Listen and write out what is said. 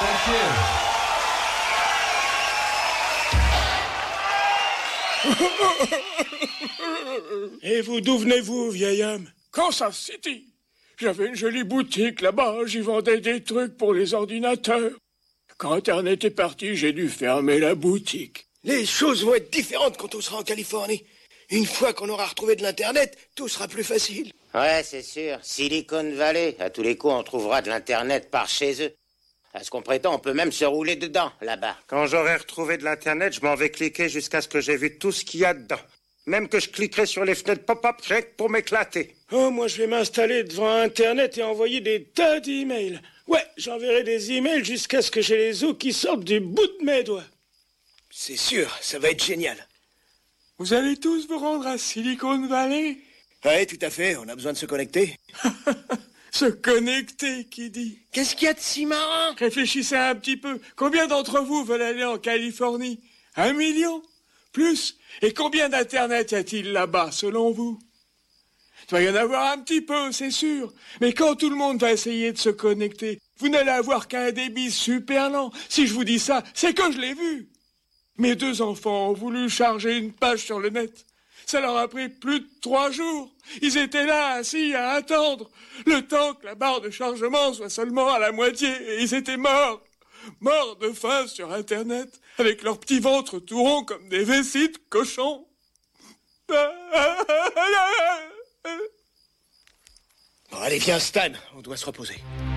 Et vous, d'où venez-vous, vieil homme? Kansas City. J'avais une jolie boutique là-bas, j'y vendais des trucs pour les ordinateurs. Quand Internet est parti, j'ai dû fermer la boutique. Les choses vont être différentes quand on sera en Californie. Une fois qu'on aura retrouvé de l'Internet, tout sera plus facile. Ouais, c'est sûr. Silicon Valley. À tous les coups, on trouvera de l'Internet par chez eux. À ce qu'on prétend, on peut même se rouler dedans, là-bas. Quand j'aurai retrouvé de l'Internet, je m'en vais cliquer jusqu'à ce que j'ai vu tout ce qu'il y a dedans. Même que je cliquerai sur les fenêtres pop-up pour m'éclater. Oh, moi, je vais m'installer devant Internet et envoyer des tas d'emails. Ouais, j'enverrai des emails jusqu'à ce que j'ai les os qui sortent du bout de mes doigts. C'est sûr, ça va être génial. Vous allez tous vous rendre à Silicon Valley? Ouais, tout à fait, on a besoin de se connecter. Se connecter, qui dit? Qu'est-ce qu'il y a de si marrant? Réfléchissez un petit peu. Combien d'entre vous veulent aller en Californie? 1 million? Plus? Et combien d'Internet y a-t-il là-bas, selon vous? Il va y en avoir un petit peu, c'est sûr. Mais quand tout le monde va essayer de se connecter, vous n'allez avoir qu'un débit super lent. Si je vous dis ça, c'est que je l'ai vu. Mes 2 enfants ont voulu charger une page sur le net. Ça leur a pris plus de 3 jours. Ils étaient là, assis, à attendre. Le temps que la barre de chargement soit seulement à la moitié. Et ils étaient morts. Morts de faim sur Internet. Avec leurs petits ventres tout ronds comme des vessies de cochons. Bon, allez, viens, Stan, on doit se reposer.